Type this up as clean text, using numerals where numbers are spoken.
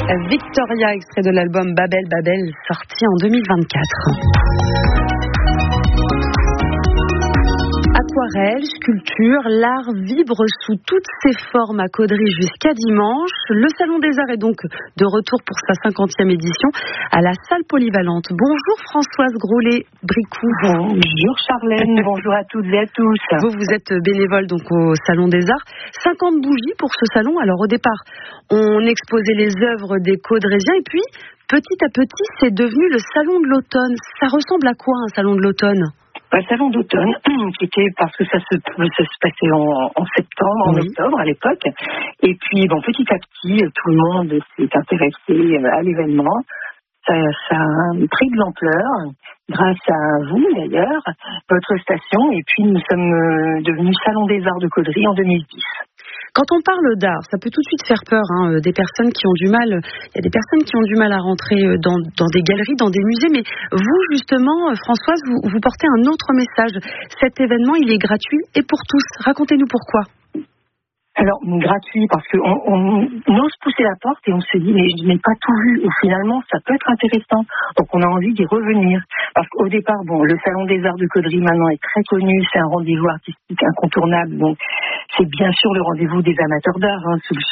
Victoria, extrait de l'album Babel Babel, sorti en 2024. Aquarelle, sculpture, l'art vibre sous toutes ses formes à Caudry jusqu'à dimanche. Le Salon des Arts est donc de retour pour sa 50e édition à la salle polyvalente. Bonjour Françoise Grolet-Bricou. Bonjour Charlène, bonjour à toutes et à tous. Vous êtes bénévole donc au Salon des Arts. 50 bougies pour ce salon. Alors au départ, on exposait les œuvres des Caudrésiens et puis petit à petit, c'est devenu le Salon de l'automne. Ça ressemble à quoi un Salon de l'automne ? Un salon d'automne, qui était parce que ça se passait en septembre, en octobre à l'époque. Et puis, petit à petit, tout le monde s'est intéressé à l'événement. Ça a pris de l'ampleur, grâce à vous d'ailleurs, votre station. Et puis, nous sommes devenus Salon des Arts de Caudry en 2010. Quand on parle d'art, ça peut tout de suite faire peur, des personnes qui ont du mal. Il y a des personnes qui ont du mal à rentrer dans des galeries, dans des musées. Mais vous, justement, Françoise, vous portez un autre message. Cet événement, il est gratuit et pour tous. Racontez-nous pourquoi. Alors, gratuit, parce qu'on ose pousser la porte et on se dit, mais je n'ai pas tout vu. Et finalement, ça peut être intéressant. Donc, on a envie d'y revenir. Parce qu'au départ, le Salon des Arts de Caudry, maintenant, est très connu. C'est un rendez-vous artistique incontournable. Donc, c'est bien sûr le rendez-vous des amateurs d'art, sous le